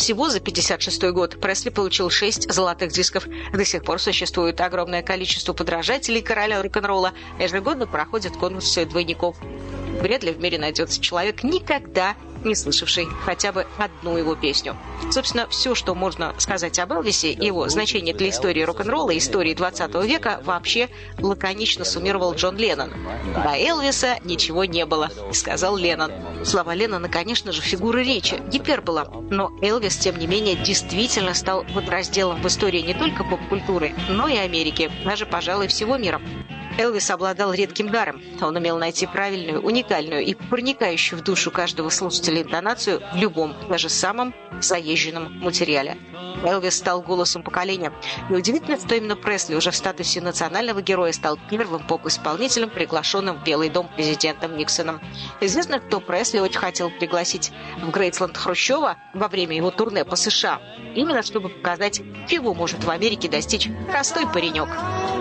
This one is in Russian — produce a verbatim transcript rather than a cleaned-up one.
Всего за пятьдесят шестой год Пресли получил шесть золотых дисков. До сих пор существует огромное количество подражателей короля рок-н-ролла. Ежегодно проходят конкурсы двойников. Вряд ли в мире найдется человек, никогда не слышавший хотя бы одну его песню. Собственно, все, что можно сказать об Элвисе и его значение для истории рок-н-ролла и истории двадцатого века, вообще лаконично суммировал Джон Леннон. «До Элвиса ничего не было», — сказал Леннон. Слова Леннона, конечно же, фигура речи, гипербола. Но Элвис, тем не менее, действительно стал водоразделом в истории не только поп-культуры, но и Америки, даже, пожалуй, всего мира. Элвис обладал редким даром. Он умел найти правильную, уникальную и проникающую в душу каждого слушателя интонацию в любом, даже самом заезженном материале. Элвис стал голосом поколения. Неудивительно, что именно Пресли уже в статусе национального героя стал первым поп-исполнителем, приглашенным в Белый дом президентом Никсоном. Известно, что Пресли очень хотел пригласить в Грейсленд Хрущева во время его турне по США, именно чтобы показать, чего может в Америке достичь простой паренек.